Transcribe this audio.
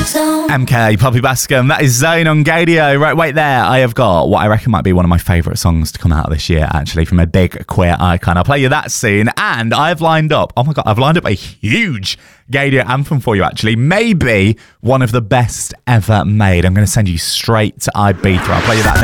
MK, Poppy Bascom, that is Zone on Gadio. Right, wait there, I have got what I reckon might be one of my favourite songs to come out of this year, actually, from a big queer icon. I'll play you that soon, and I've lined up a huge Gadio anthem for you, actually. Maybe one of the best ever made. I'm going to send you straight to Ibiza. I'll play you that